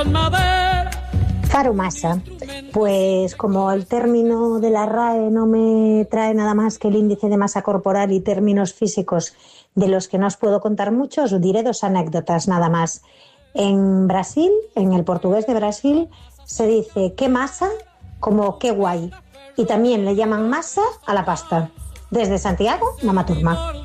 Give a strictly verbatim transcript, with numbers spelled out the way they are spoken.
Faromasa, pues como el término de la R A E no me trae nada más que el índice de masa corporal y términos físicos de los que no os puedo contar mucho, os diré dos anécdotas nada más. En Brasil, en el portugués de Brasil, se dice qué masa como qué guay, y también le llaman masa a la pasta. Desde Santiago, Mama Turma.